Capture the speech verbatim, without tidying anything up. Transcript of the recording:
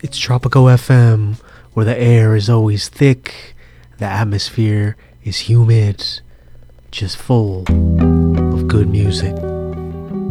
It's Tropico F M, where the air is always thick, the atmosphere is humid, just full of good music.